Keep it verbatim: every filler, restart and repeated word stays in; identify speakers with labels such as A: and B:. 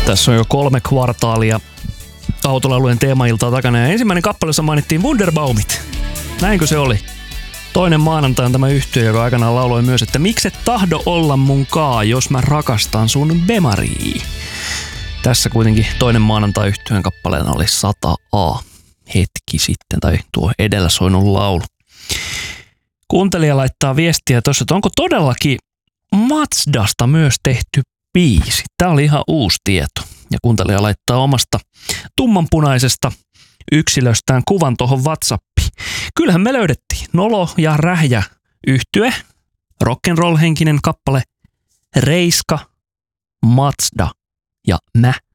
A: Tässä on jo kolme kvartaalia autolaulujen teemailtaa takana. Ja ensimmäinen kappale, jossa mainittiin Wunderbaumit. Näinkö se oli? Toinen maanantai on tämä yhtye, joka aikanaan lauloi myös, että mikset tahdo olla mun kaa, jos mä rakastan sun bemarii. Tässä kuitenkin toinen maanantai yhtyeen kappaleena oli sata A hetki sitten, tai tuo edellä soinut laulu. Kuuntelija laittaa viestiä tuossa, että onko todellakin Mazdasta myös tehty biisi. Tämä oli ihan uusi tieto. Ja kuuntelija laittaa omasta tummanpunaisesta yksilöstään kuvan tuohon WhatsAppiin. Kyllähän me löydettiin Nolo ja Rähjä yhtye, rock'n'roll henkinen kappale, Reiska, Mazda ja mä.